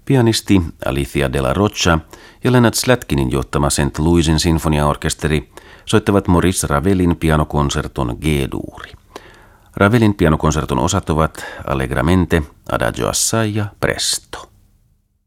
Pianisti Alicia de la Rocha ja Leonard Slatkinin johtama St. Louisin sinfoniaorkesteri soittavat Maurice Ravelin pianokonserton G-duuri. Ravelin pianokonserton osat ovat Allegramente, Adagio assai ja Presto.